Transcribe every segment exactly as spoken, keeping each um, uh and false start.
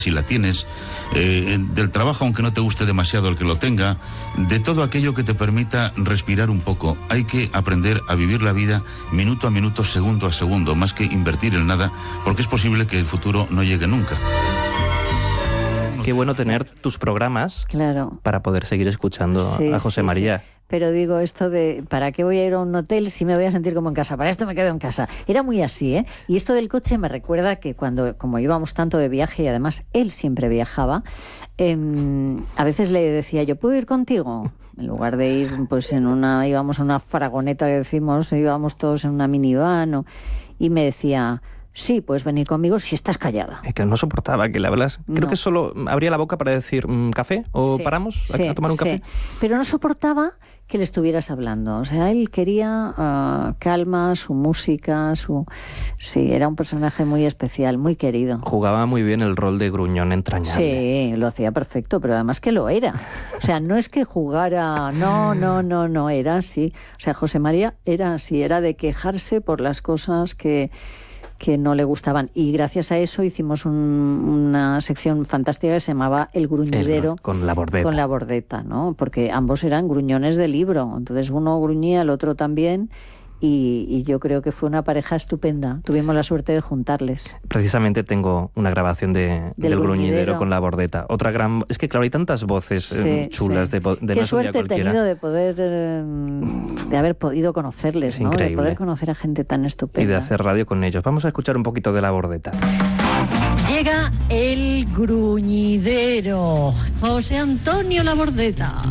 si la tienes, eh, del trabajo aunque no te guste demasiado el que lo tenga, de todo aquello que te permita respirar un poco. Hay que aprender a vivir la vida minuto a minuto, segundo a segundo, más que invertir en nada, porque es posible que el futuro no llegue nunca. Qué bueno tener tus programas, claro, para poder seguir escuchando sí, a José sí, María. Sí. Pero digo esto de, ¿para qué voy a ir a un hotel si me voy a sentir como en casa? Para esto me quedo en casa. Era muy así, ¿eh? Y esto del coche me recuerda que cuando, como íbamos tanto de viaje, y además él siempre viajaba, eh, a veces le decía yo, ¿puedo ir contigo? En lugar de ir, pues en una, íbamos a una faragoneta que decimos, íbamos todos en una minivan, o, y me decía... Sí, puedes venir conmigo si estás callada. Es que no soportaba que le hablas. Creo no. que solo abría la boca para decir ¿mmm, café? ¿O sí, paramos a, sí, a tomar un sí. café? Pero no soportaba que le estuvieras hablando. O sea, él quería uh, calma, su música, su... Sí, era un personaje muy especial, muy querido. Jugaba muy bien el rol de gruñón entrañable. Sí, lo hacía perfecto, pero además que lo era. O sea, no es que jugara... No, no, no, no, era así. O sea, José María era así, era de quejarse por las cosas que... que no le gustaban. Y gracias a eso hicimos un, una sección fantástica que se llamaba El Gruñidero. El, con la bordeta. Con la bordeta, ¿no? Porque ambos eran gruñones de libro. Entonces uno gruñía, el otro también. Y, y yo creo que fue una pareja estupenda. Tuvimos la suerte de juntarles. Precisamente tengo una grabación de, del, del gruñidero. gruñidero con la bordeta. Otra gran... Es que claro, hay tantas voces sí, eh, chulas sí. de, de Qué no suerte he tenido de poder... Eh, de haber podido conocerles, es ¿no? Increíble. De poder conocer a gente tan estupenda. Y de hacer radio con ellos. Vamos a escuchar un poquito de la bordeta. Llega el gruñidero. José Antonio La Bordeta.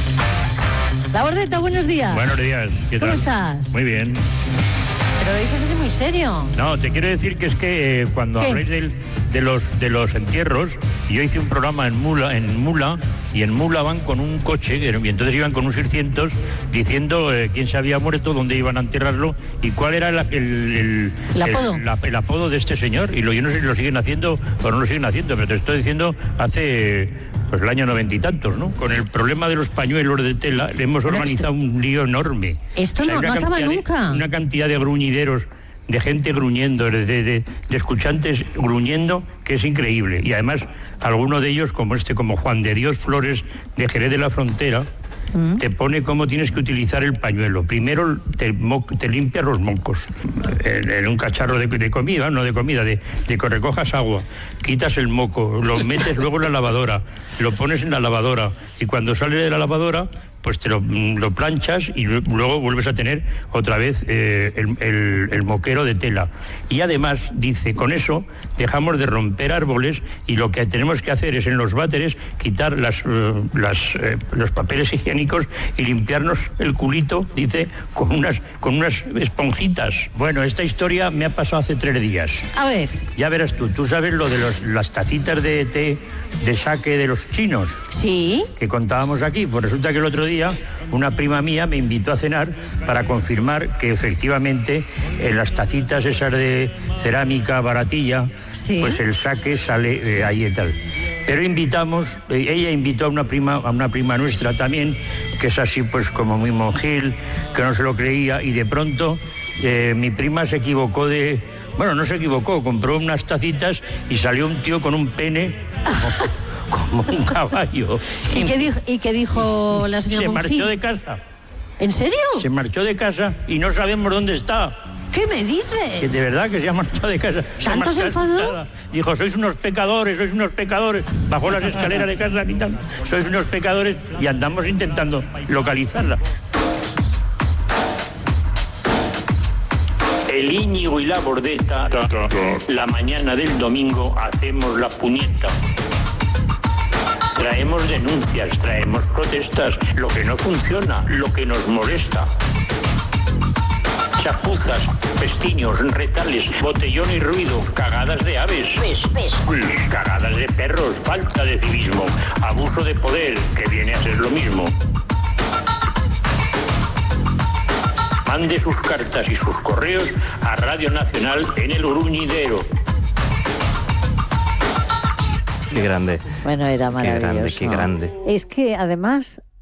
La Bordeta, buenos días. Buenos días, ¿qué tal? ¿Cómo estás? Muy bien. Pero lo dices así muy serio. No, te quiero decir que es que eh, cuando ¿Qué? habláis del, de los de los entierros, yo hice un programa en Mula, en Mula, y en Mula van con un coche, y entonces iban con un seiscientos diciendo eh, quién se había muerto, dónde iban a enterrarlo y cuál era el, el, el, ¿El apodo? El, la, el apodo de este señor. Y lo, yo no sé si lo siguen haciendo o no lo siguen haciendo, pero te estoy diciendo hace pues el año noventa y tantos, ¿no? Con el problema de los pañuelos de tela le hemos organizado un lío enorme. Esto o sea, no, no acaba nunca. De, una cantidad de gruñideros, de gente gruñendo, de, de, de escuchantes gruñendo, que es increíble. Y además, alguno de ellos, como este, como Juan de Dios Flores, de Jerez de la Frontera, mm. te pone cómo tienes que utilizar el pañuelo. Primero te, mo- te limpias los mocos en, en un cacharro de, de comida, no de comida, de, de que recojas agua, quitas el moco, lo metes luego en la lavadora, lo pones en la lavadora y cuando sale de la lavadora pues te lo, lo planchas y luego vuelves a tener otra vez eh, el, el, el moquero de tela. Y además, dice, con eso dejamos de romper árboles y lo que tenemos que hacer es en los váteres quitar las, uh, las, eh, los papeles higiénicos y limpiarnos el culito, dice, con unas, con unas esponjitas. Bueno, esta historia me ha pasado hace tres días. A ver. Ya verás tú, tú sabes lo de los, las tacitas de té de saque de los chinos. Sí. Que contábamos aquí. Pues resulta que el otro día día una prima mía me invitó a cenar para confirmar que efectivamente en las tacitas esas de cerámica baratilla, sí, pues el saque sale eh, ahí y tal. Pero invitamos, eh, ella invitó a una prima, a una prima nuestra también, que es así pues como muy monjil, que no se lo creía, y de pronto eh, mi prima se equivocó de... Bueno, no se equivocó, compró unas tacitas y salió un tío con un pene como, como un caballo. ¿Y qué dijo, y qué dijo la señora Se Monjil? marchó de casa. ¿En serio? Se marchó de casa y no sabemos dónde está. ¿Qué me dices? Que de verdad que se ha marchado de casa. ¿Tanto se enfadó? Dijo, sois unos pecadores, sois unos pecadores. Bajó las escaleras de casa gritando, sois unos pecadores, y andamos intentando localizarla. El Íñigo y la Bordeta, la mañana del domingo hacemos la puñeta. Traemos denuncias, traemos protestas, lo que no funciona, lo que nos molesta. Chapuzas, pestiños, retales, botellón y ruido, cagadas de aves, pes, pes. Cagadas de perros, falta de civismo, abuso de poder, que viene a ser lo mismo. Mande sus cartas y sus correos a Radio Nacional en el Gruñidero. Qué grande. Bueno, era maravilloso. Qué grande, qué grande. Es que además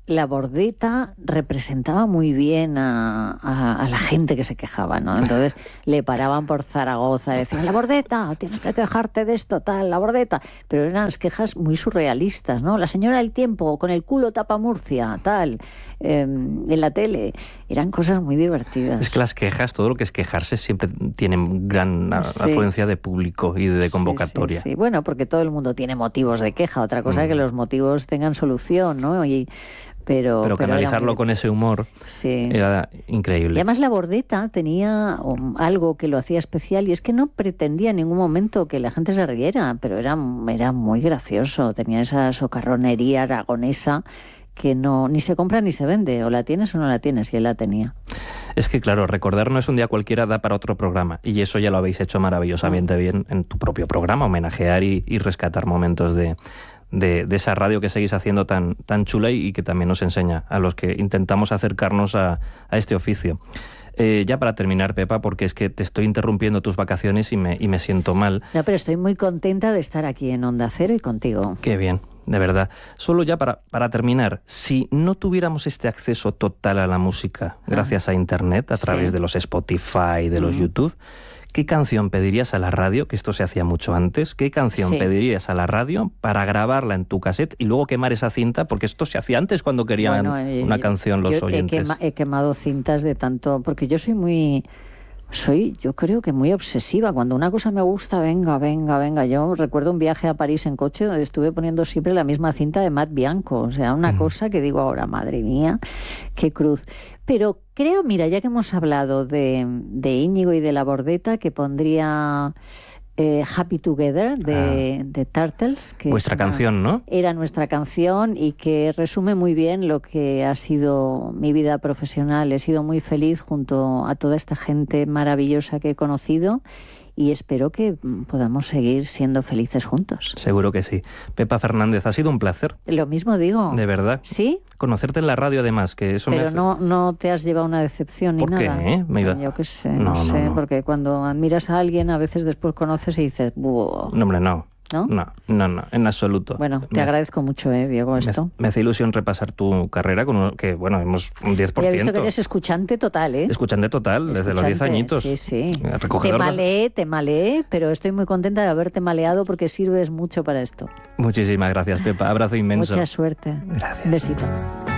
la Bordeta representaba muy bien a, a, a la gente que se quejaba, ¿no? Entonces le paraban por Zaragoza y decían, la Bordeta, tienes que quejarte de esto, tal, la Bordeta. Pero eran las quejas muy surrealistas, ¿no? La señora del tiempo, con el culo tapa Murcia, tal, eh, en la tele. Eran cosas muy divertidas. Es que las quejas, todo lo que es quejarse, siempre tienen gran sí. afluencia de público y de convocatoria. Sí, sí, sí. Bueno, porque todo el mundo tiene motivos de queja. Otra cosa mm. es que los motivos tengan solución, ¿no? Y, pero, pero canalizarlo muy... con ese humor sí. era increíble. Y además la Bordeta tenía algo que lo hacía especial, y es que no pretendía en ningún momento que la gente se riera, pero era, era muy gracioso. Tenía esa socarronería aragonesa que no ni se compra ni se vende, o la tienes o no la tienes, y él la tenía. Es que claro, recordar no es un día cualquiera, da para otro programa, y eso ya lo habéis hecho maravillosamente mm. bien en tu propio programa, homenajear y, y rescatar momentos de, de, de esa radio que seguís haciendo tan, tan chula y, y que también nos enseña a los que intentamos acercarnos a, a este oficio. Eh, ya para terminar, Pepa, porque es que te estoy interrumpiendo tus vacaciones y me, y me siento mal. No, pero estoy muy contenta de estar aquí en Onda Cero y contigo. Qué bien. De verdad. Solo ya para, para terminar, si no tuviéramos este acceso total a la música ah. gracias a Internet, a través sí. de los Spotify, de los uh-huh. YouTube, ¿qué canción pedirías a la radio? Que esto se hacía mucho antes. ¿Qué canción sí. pedirías a la radio para grabarla en tu cassette y luego quemar esa cinta? Porque esto se hacía antes cuando querían bueno, eh, una canción los yo oyentes. He, quema, he quemado cintas de tanto... Porque yo soy muy... Soy, yo creo que muy obsesiva. Cuando una cosa me gusta, venga, venga, venga. Yo recuerdo un viaje a París en coche donde estuve poniendo siempre la misma cinta de Matt Bianco. O sea, una uh-huh. cosa que digo ahora, madre mía, qué cruz. Pero creo, mira, ya que hemos hablado de, de Íñigo y de la Bordeta, que pondría... Eh, Happy Together de, ah. de Turtles, que vuestra una, canción, ¿no? Era nuestra canción y que resume muy bien lo que ha sido mi vida profesional. He sido muy feliz junto a toda esta gente maravillosa que he conocido y espero que podamos seguir siendo felices juntos. Seguro que sí. Pepa Fernández, ha sido un placer. Lo mismo digo. De verdad. ¿Sí? Conocerte en la radio además, que eso Pero me hace... no, no te has llevado una decepción ni ¿Por nada. qué? ¿Eh? Me iba... Yo qué sé, no, no sé, no, no. porque cuando admiras a alguien a veces después conoces y dices... Buh. No, hombre, no. ¿No? No, no, no, en absoluto. Bueno, te me agradezco hace, mucho, eh, Diego, esto. Me, me hace ilusión repasar tu carrera, con un, que, bueno, hemos un diez por ciento. Ya he visto que eres escuchante total, ¿eh? Escuchante total, escuchante, desde los diez añitos. Sí, sí. Recogedor te maleé, te maleé, pero estoy muy contenta de haberte maleado porque sirves mucho para esto. Muchísimas gracias, Pepa. Abrazo inmenso. Mucha suerte. Gracias. Besito.